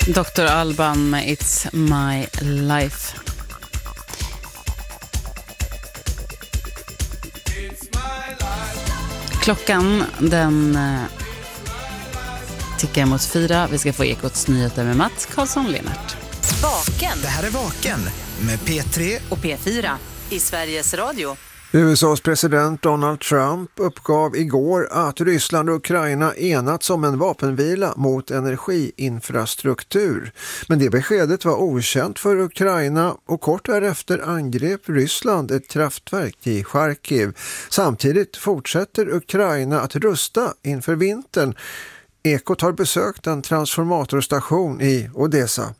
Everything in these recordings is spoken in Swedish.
Dr. Alban med It's My Life. Klockan den tickar mot 4. Vi ska få Ekots nyheter med Mats Karlsson-Lennart. Vaken. Det här är Vaken med P3 och P4 i Sveriges Radio. USAs president Donald Trump uppgav igår att Ryssland och Ukraina enats om en vapenvila mot energiinfrastruktur. Men det beskedet var okänt för Ukraina och kort därefter angrep Ryssland ett kraftverk i Charkiv. Samtidigt fortsätter Ukraina att rusta inför vintern. Ekot har besökt en transformatorstation i Odessa.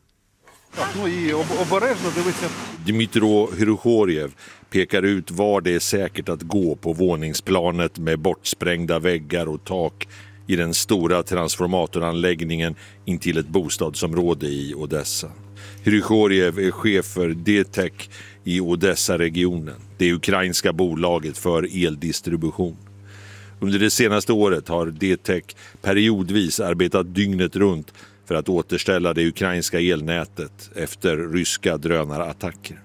Dmytro Hrykhorev pekar ut var det är säkert att gå på våningsplanet med bortsprängda väggar och tak i den stora transformatoranläggningen intill ett bostadsområde i Odessa. Hrykhorev är chef för DTEC i Odessa-regionen, det ukrainska bolaget för eldistribution. Under det senaste året har DTEC periodvis arbetat dygnet runt för att återställa det ukrainska elnätet efter ryska drönarattacker.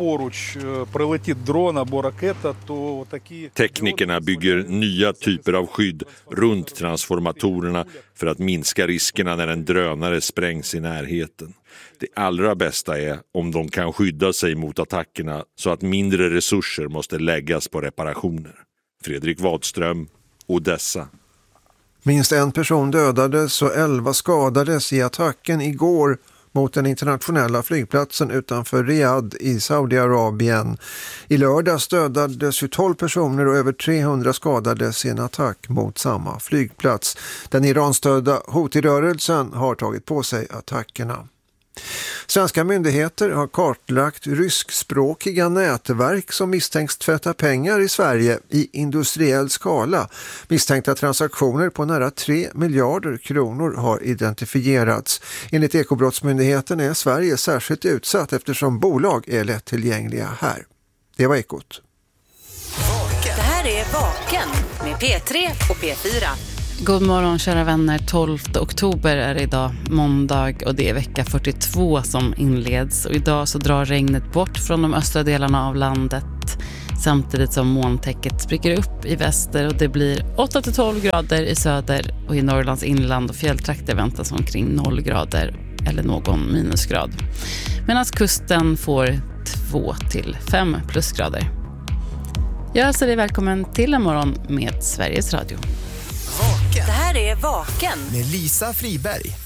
Teknikerna bygger nya typer av skydd runt transformatorerna för att minska riskerna när en drönare sprängs i närheten. Det allra bästa är om de kan skydda sig mot attackerna så att mindre resurser måste läggas på reparationer. Fredrik Wadström, Odessa. Minst en person dödades och 11 skadades i attacken igår mot den internationella flygplatsen utanför Riyadh i Saudiarabien. I lördags dödades 12 personer och över 300 skadades i en attack mot samma flygplats. Den iranstödda Houthi-rörelsen har tagit på sig attackerna. Svenska myndigheter har kartlagt ryskspråkiga nätverk som misstänks tvätta pengar i Sverige i industriell skala. Misstänkta transaktioner på nära 3 miljarder kronor har identifierats. Enligt Ekobrottsmyndigheten är Sverige särskilt utsatt eftersom bolag är lättillgängliga här. Det var Ekot. Det här är Vaken med P3 och P4. God morgon kära vänner, 12 oktober är det idag, måndag, och det är vecka 42 som inleds. Och idag så drar regnet bort från de östra delarna av landet samtidigt som molntäcket spricker upp i väster och det blir 8-12 grader i söder, och i Norrlands inland och fjälltrakter väntas omkring 0 grader eller någon minusgrad. Medan kusten får 2-5 plusgrader. Jag hälsar dig välkommen till en morgon med Sveriges Radio. Det här är Vaken med Lisa Friberg.